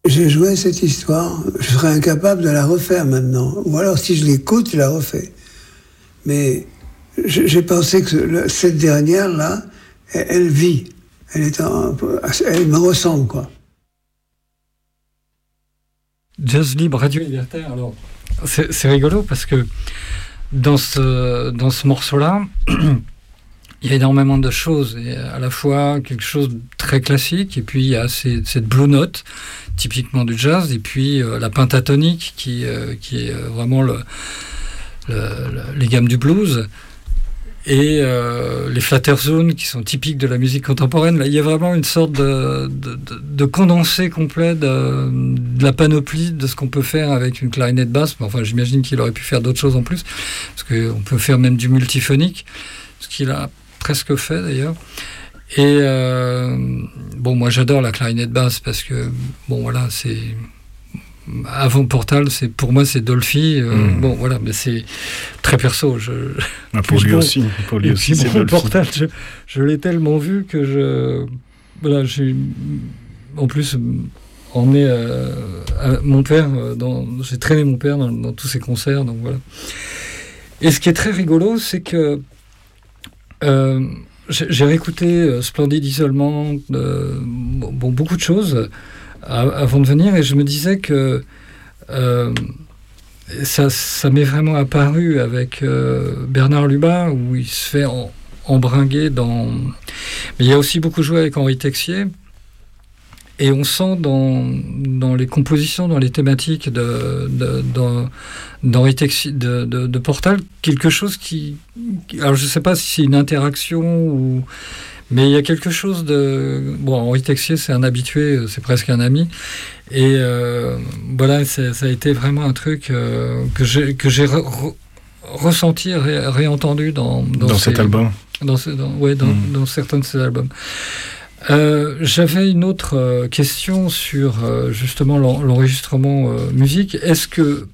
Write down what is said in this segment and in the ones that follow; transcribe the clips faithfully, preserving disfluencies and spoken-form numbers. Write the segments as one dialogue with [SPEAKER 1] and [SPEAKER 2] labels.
[SPEAKER 1] j'ai joué cette histoire, je serais incapable de la refaire maintenant. Ou alors si je l'écoute, je la refais. Mais j'ai pensé que le, cette dernière-là, elle, elle vit. Elle, est un, elle me ressemble, quoi.
[SPEAKER 2] Jazz libre, radio libertaire, alors c'est, c'est rigolo parce que dans ce, dans ce morceau-là, il y a énormément de choses. Il y a à la fois quelque chose de très classique, et puis il y a ces, cette blue note, typiquement du jazz, et puis euh, la pentatonique, qui, euh, qui est vraiment le, le, le, les gammes du blues, et euh, les flatterzones, qui sont typiques de la musique contemporaine. Là, il y a vraiment une sorte de, de, de, de condensé complet de, de la panoplie de ce qu'on peut faire avec une clarinette basse. Enfin, j'imagine qu'il aurait pu faire d'autres choses en plus, parce qu'on peut faire même du multiphonique, ce qu'il a presque fait d'ailleurs. Et euh, bon, moi j'adore la clarinette basse parce que bon voilà, c'est avant Portal, c'est pour moi c'est Dolphy. Euh, mmh. Bon voilà, mais c'est très perso. Je,
[SPEAKER 3] ah, pour lui aussi, pour lui aussi, c'est Dolphy.
[SPEAKER 2] Portal, je, je l'ai tellement vu que je voilà, j'ai en plus emmené euh, à mon père dans, j'ai traîné mon père dans, dans tous ses concerts, donc voilà. Et ce qui est très rigolo, c'est que Euh, j'ai, j'ai réécouté euh, Splendide Isolement, euh, bon, beaucoup de choses à, avant de venir, et je me disais que euh, ça, ça m'est vraiment apparu avec euh, Bernard Lubin, où il se fait en, embringuer dans... Mais il y a aussi beaucoup joué avec Henri Texier, et on sent dans, dans les compositions, dans les thématiques de, de, de, d'Henri Texier, de, de, de Portal, quelque chose qui... Alors je ne sais pas si c'est une interaction, ou, mais il y a quelque chose de... Bon, Henri Texier, c'est un habitué, c'est presque un ami. Et euh, voilà, c'est, ça a été vraiment un truc euh, que j'ai, que j'ai re, re, ressenti, ré, réentendu dans... Dans,
[SPEAKER 3] dans
[SPEAKER 2] ces,
[SPEAKER 3] cet album
[SPEAKER 2] dans, dans, ouais, dans, mmh. dans certains de ces albums. Euh, j'avais une autre euh, question sur euh, justement l'en, l'enregistrement euh, musique. Est-ce que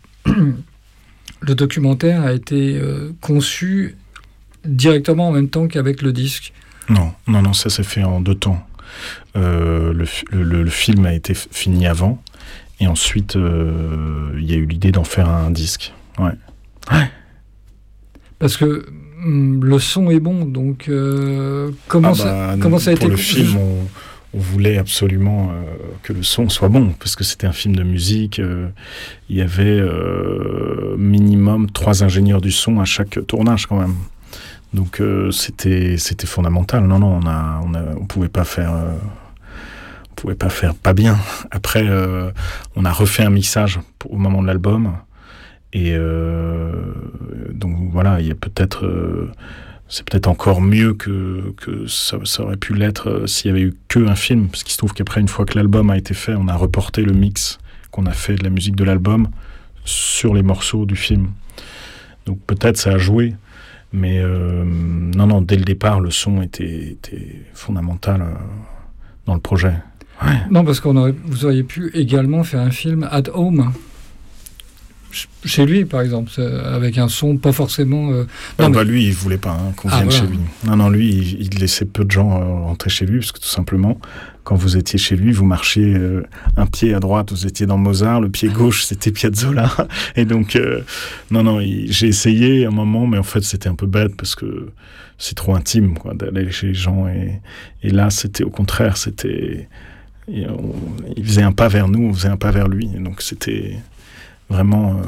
[SPEAKER 2] le documentaire a été euh, conçu directement en même temps qu'avec le disque ?
[SPEAKER 3] Non, non, non, ça s'est fait en deux temps. Euh, le, le, le film a été fini avant, et ensuite euh, il y a eu l'idée d'en faire un disque. Ouais. Ouais.
[SPEAKER 2] Parce que le son est bon, donc euh, comment,
[SPEAKER 3] ah
[SPEAKER 2] ça,
[SPEAKER 3] bah,
[SPEAKER 2] comment ça a
[SPEAKER 3] pour
[SPEAKER 2] été...
[SPEAKER 3] Pour le film, on, on voulait absolument euh, que le son soit bon, parce que c'était un film de musique. Euh, il y avait euh, minimum trois ingénieurs du son à chaque tournage, quand même. Donc euh, c'était, c'était fondamental. Non, non, on a, on a, on pouvait pas faire... Euh, on pouvait pas faire pas bien. Après, euh, on a refait un mixage pour, au moment de l'album. Et euh, donc voilà, il y a peut-être, euh, c'est peut-être encore mieux que, que ça, ça aurait pu l'être euh, s'il y avait eu qu'un film, parce qu'il se trouve qu'après, une fois que l'album a été fait, on a reporté le mix qu'on a fait de la musique de l'album sur les morceaux du film. Donc peut-être ça a joué, mais euh, non, non, dès le départ, le son était, était fondamental euh, dans le projet. Ouais.
[SPEAKER 2] Non, parce qu'on aurait, vous auriez pu également faire un film at home. Chez lui, par exemple, avec un son pas forcément... Euh...
[SPEAKER 3] Non,
[SPEAKER 2] non,
[SPEAKER 3] bah
[SPEAKER 2] mais...
[SPEAKER 3] lui, il voulait pas hein, qu'on
[SPEAKER 2] ah,
[SPEAKER 3] vienne
[SPEAKER 2] voilà.
[SPEAKER 3] chez lui. Non, non, lui, il, il laissait peu de gens euh, rentrer chez lui, parce que tout simplement, quand vous étiez chez lui, vous marchiez euh, un pied à droite, vous étiez dans Mozart, le pied gauche, c'était Piazzolla. Et donc, euh, non, non, il, j'ai essayé un moment, mais en fait, c'était un peu bête, parce que c'est trop intime, quoi, d'aller chez les gens. Et, et là, c'était au contraire, c'était... Et on, il faisait un pas vers nous, on faisait un pas vers lui. Et donc, c'était... Vraiment, euh,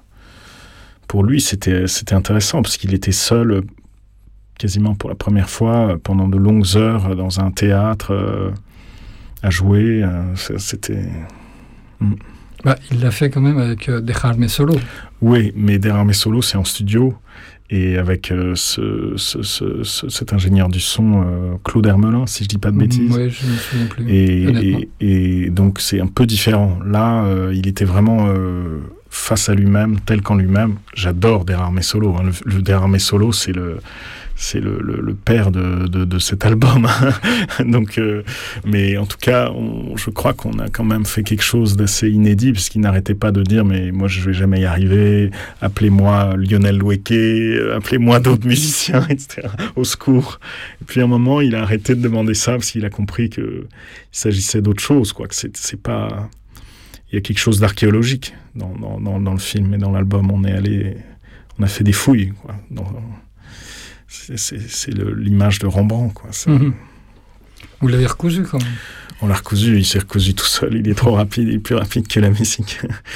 [SPEAKER 3] pour lui, c'était, c'était intéressant parce qu'il était seul, quasiment pour la première fois, pendant de longues heures dans un théâtre, euh, à jouer. Euh, c'était... Mm.
[SPEAKER 2] Bah, il l'a fait quand même avec euh, Dejarme Solo.
[SPEAKER 3] Oui, mais Dejarme Solo, c'est en studio. Et avec euh, ce, ce, ce, ce, cet ingénieur du son, euh, Claude Hermelin, si je dis pas de bêtises.
[SPEAKER 2] Mmh, oui, je ne me souviens plus.
[SPEAKER 3] Et, et, et donc, c'est un peu différent. Là, euh, il était vraiment euh, face à lui-même, tel qu'en lui-même. J'adore Dejarme Solo. Hein. Le, le Dejarme Solo, c'est le... c'est le, le, le père de, de, de cet album. Donc, euh, mais en tout cas, on, je crois qu'on a quand même fait quelque chose d'assez inédit, parce qu'il n'arrêtait pas de dire « mais moi, je vais jamais y arriver, appelez-moi Lionel Loueke, appelez-moi d'autres musiciens, et cetera. Au secours ». Et puis à un moment, il a arrêté de demander ça, parce qu'il a compris qu'il s'agissait d'autre chose, quoi, que c'est, c'est pas... il y a quelque chose d'archéologique dans, dans, dans, dans le film et dans l'album. On est allé, on a fait des fouilles, quoi. Dans, c'est, c'est, c'est le, l'image de Rembrandt, quoi.
[SPEAKER 2] Mmh. Vous l'avez recousu quand même.
[SPEAKER 3] On l'a recousu, il s'est recousu tout seul. Il est trop rapide, il est plus rapide que la musique.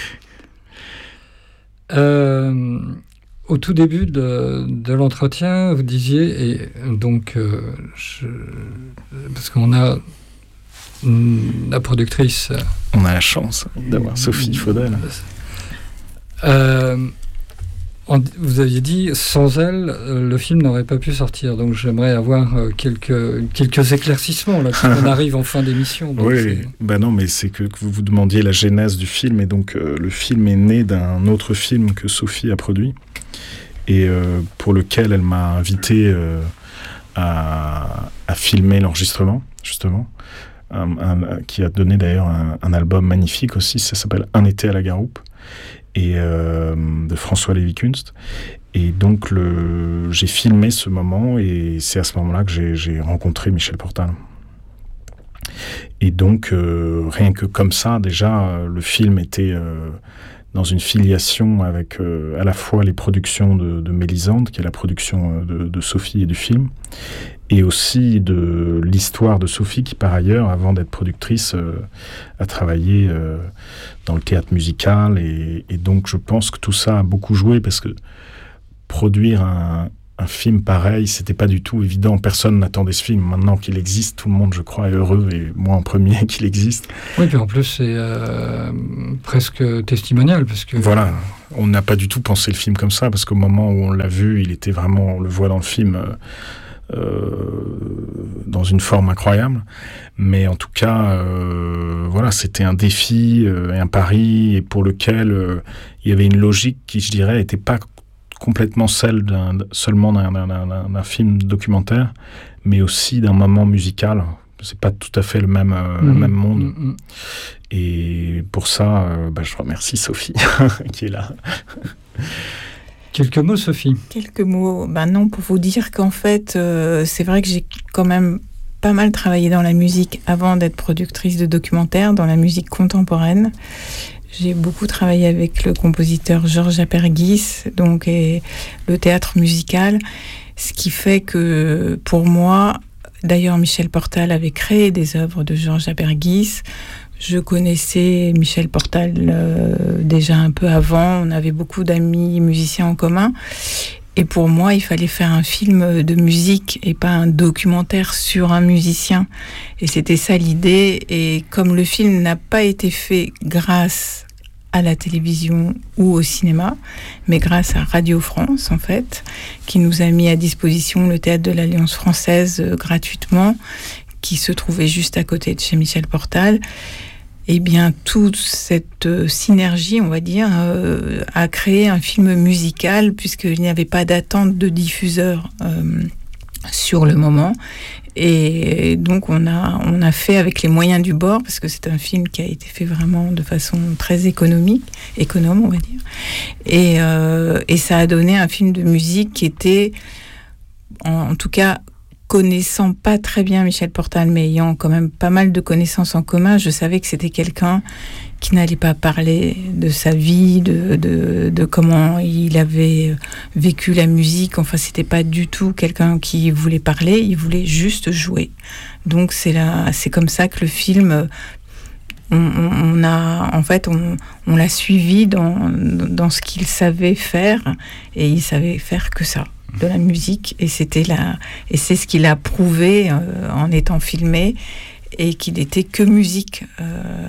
[SPEAKER 2] euh, au tout début de, de l'entretien, vous disiez, et donc, euh, je, parce qu'on a la productrice.
[SPEAKER 3] On a la chance d'avoir Sophie Faudel.
[SPEAKER 2] Euh, vous aviez dit, sans elle, le film n'aurait pas pu sortir. Donc j'aimerais avoir quelques, quelques éclaircissements, là, on arrive en fin d'émission. Donc
[SPEAKER 3] oui,
[SPEAKER 2] c'est...
[SPEAKER 3] ben non, mais c'est que, que vous vous demandiez la genèse du film. Et donc, euh, le film est né d'un autre film que Sophie a produit. Et euh, pour lequel elle m'a invité euh, à, à filmer l'enregistrement, justement. Un, un, qui a donné d'ailleurs un, un album magnifique aussi, ça s'appelle Un été à la Garoupe, et euh, de François Lévy-Kunst. Et donc le, j'ai filmé ce moment, et c'est à ce moment-là que j'ai, j'ai rencontré Michel Portal. Et donc euh, rien que comme ça, déjà le film était euh, dans une filiation avec euh, à la fois les productions de, de Mélisande, qui est la production de, de Sophie et du film, et aussi de l'histoire de Sophie, qui par ailleurs, avant d'être productrice, euh, a travaillé euh, dans le théâtre musical, et, et donc je pense que tout ça a beaucoup joué, parce que produire un, un film pareil, c'était pas du tout évident, personne n'attendait ce film. Maintenant qu'il existe, tout le monde, je crois, est heureux, et moi en premier qu'il existe.
[SPEAKER 2] Oui, puis en plus c'est euh, presque testimonial, parce que...
[SPEAKER 3] Voilà, on n'a pas du tout pensé le film comme ça, parce qu'au moment où on l'a vu, il était vraiment, on le voit dans le film... Euh, Euh, dans une forme incroyable, mais en tout cas euh, voilà, c'était un défi euh, et un pari, et pour lequel euh, il y avait une logique qui, je dirais, n'était pas complètement celle d'un, seulement d'un, d'un, d'un, d'un film documentaire, mais aussi d'un moment musical. C'est pas tout à fait le même, euh, mmh. le même monde. Mmh. Et pour ça, euh, bah, je remercie Sophie qui est là.
[SPEAKER 2] Quelques mots, Sophie.
[SPEAKER 4] Quelques mots. Ben non, pour vous dire qu'en fait, euh, c'est vrai que j'ai quand même pas mal travaillé dans la musique avant d'être productrice de documentaires, dans la musique contemporaine. J'ai beaucoup travaillé avec le compositeur Georges Apergis, donc, et le théâtre musical, ce qui fait que pour moi, d'ailleurs Michel Portal avait créé des œuvres de Georges Apergis. Je connaissais Michel Portal euh, déjà un peu avant, on avait beaucoup d'amis musiciens en commun, et pour moi il fallait faire un film de musique et pas un documentaire sur un musicien, et c'était ça l'idée. Et comme le film n'a pas été fait grâce à la télévision ou au cinéma, mais grâce à Radio France en fait, qui nous a mis à disposition le théâtre de l'Alliance française euh, gratuitement, qui se trouvait juste à côté de chez Michel Portal, eh bien, toute cette euh, synergie, on va dire, euh, a créé un film musical, puisqu'il n'y avait pas d'attente de diffuseur euh, sur le moment. Et donc, on a, on a fait avec les moyens du bord, parce que c'est un film qui a été fait vraiment de façon très économique, économe, on va dire. Et, euh, et ça a donné un film de musique qui était, en, en tout cas, connaissant pas très bien Michel Portal, mais ayant quand même pas mal de connaissances en commun, je savais que c'était quelqu'un qui n'allait pas parler de sa vie, de, de, de comment il avait vécu la musique. Enfin, c'était pas du tout quelqu'un qui voulait parler, il voulait juste jouer. Donc c'est là, c'est comme ça que le film, on, on a, en fait, on, on l'a suivi dans, dans ce qu'il savait faire, et il savait faire que ça, de la musique, et c'était là, et c'est ce qu'il a prouvé euh, en étant filmé, et qu'il n'était que musique. Euh,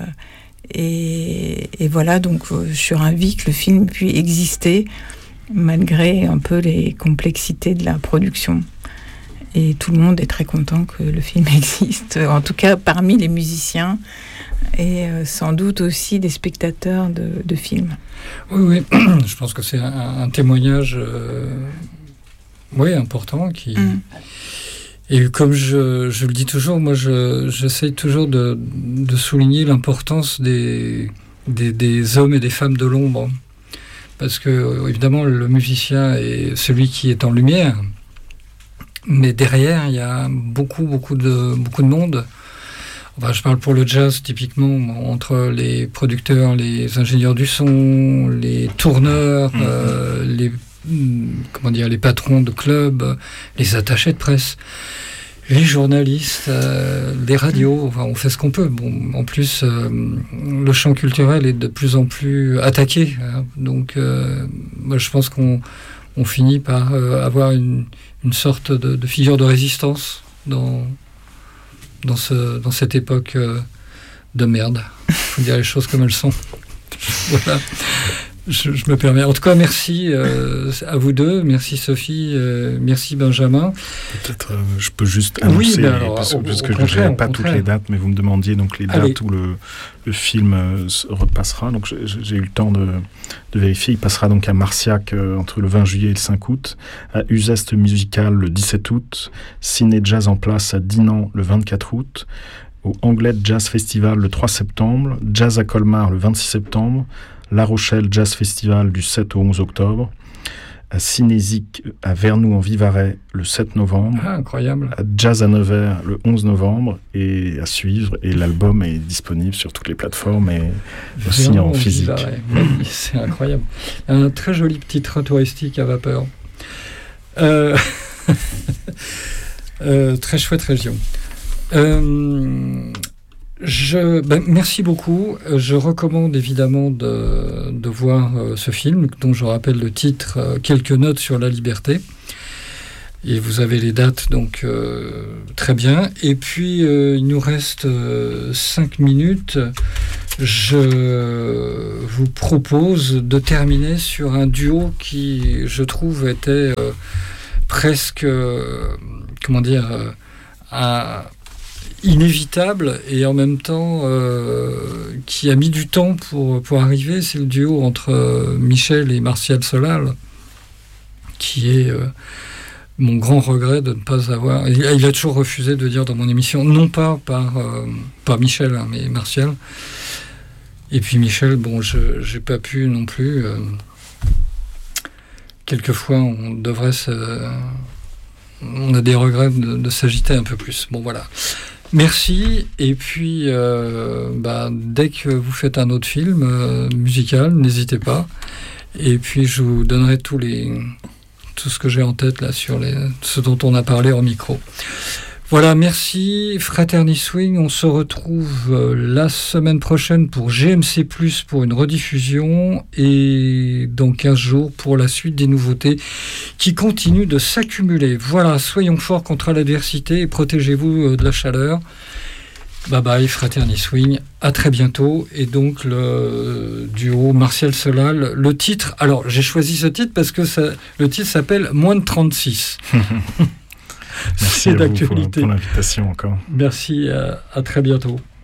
[SPEAKER 4] et, et voilà, donc euh, je suis ravie que le film puisse exister malgré un peu les complexités de la production. Et tout le monde est très content que le film existe, en tout cas parmi les musiciens, et euh, sans doute aussi des spectateurs de, de films.
[SPEAKER 2] Oui, oui, je pense que c'est un, un témoignage euh, oui, important. Qui... Mm. Et comme je, je le dis toujours, moi je, j'essaye toujours de, de souligner l'importance des, des, des hommes et des femmes de l'ombre. Parce que, évidemment, le musicien est celui qui est en lumière, mais derrière, il y a beaucoup, beaucoup de, beaucoup de monde. Enfin, je parle pour le jazz, typiquement, entre les producteurs, les ingénieurs du son, les tourneurs, mmh. euh, les, comment dire, les patrons de clubs, les attachés de presse, les journalistes, euh, les radios. Enfin, on fait ce qu'on peut. Bon, en plus, euh, le champ culturel est de plus en plus attaqué. Hein, donc, euh, moi, je pense qu'on on finit par euh, avoir une, une sorte de, de figure de résistance dans... Dans, ce, dans cette époque euh, de merde. Il faut dire les choses comme elles sont. Voilà. Je, je me permets. En tout cas, merci euh, à vous deux. Merci Sophie. Euh, merci Benjamin.
[SPEAKER 3] Peut-être euh, je peux juste annoncer, oui, ben alors, parce, au, parce que au je n'ai pas toutes les dates, mais vous me demandiez donc les dates Allez. où le, le film euh, repassera. Donc j'ai, j'ai eu le temps de, de vérifier. Il passera donc à Marciac euh, entre le vingt juillet et le cinq août, à Uzeste Musical le dix-sept août, Ciné Jazz en place à Dinan le vingt-quatre août, au Anglet Jazz Festival le trois septembre, Jazz à Colmar le vingt-six septembre, La Rochelle Jazz Festival du sept au onze octobre, à Cinésique à Vernoux en Vivarais le sept novembre,
[SPEAKER 2] ah, incroyable.
[SPEAKER 3] À Jazz à Nevers le onze novembre, et à suivre. Et l'album est disponible sur toutes les plateformes et aussi Vernoux en physique.
[SPEAKER 2] Oui, c'est incroyable. Un très joli petit train touristique à vapeur. Euh... euh, très chouette région. Euh... Je, ben, merci beaucoup. Je recommande évidemment de, de voir euh, ce film, dont je rappelle le titre, euh, Quelques notes sur la liberté. Et vous avez les dates, donc euh, très bien. Et puis, euh, il nous reste euh, cinq minutes. Je vous propose de terminer sur un duo qui, je trouve, était euh, presque, euh, comment dire, euh, à... inévitable et en même temps euh, qui a mis du temps pour, pour arriver. C'est le duo entre euh, Michel et Martial Solal, qui est euh, mon grand regret de ne pas avoir... Il, il a toujours refusé de dire dans mon émission, non pas par, euh, par Michel, hein, mais Martial. Et puis Michel, bon, je j'ai pas pu non plus. Euh, quelquefois, on devrait se... On a des regrets de, de s'agiter un peu plus. Bon, voilà. Merci, et puis euh, bah, dès que vous faites un autre film euh, musical, n'hésitez pas, et puis je vous donnerai tous les, tout ce que j'ai en tête là sur les, ce dont on a parlé en micro. Voilà, merci Fraterni Swing, on se retrouve euh, la semaine prochaine pour G M C plus, pour une rediffusion, et dans quinze jours pour la suite des nouveautés qui continuent de s'accumuler. Voilà, soyons forts contre l'adversité et protégez-vous euh, de la chaleur. Bye bye Fraterni Swing, à très bientôt. Et donc le euh, duo Martial Solal, le titre, alors j'ai choisi ce titre parce que ça, le titre s'appelle Moins de trente-six.
[SPEAKER 3] Merci à vous pour, pour l'invitation encore.
[SPEAKER 2] Merci, à, à très bientôt.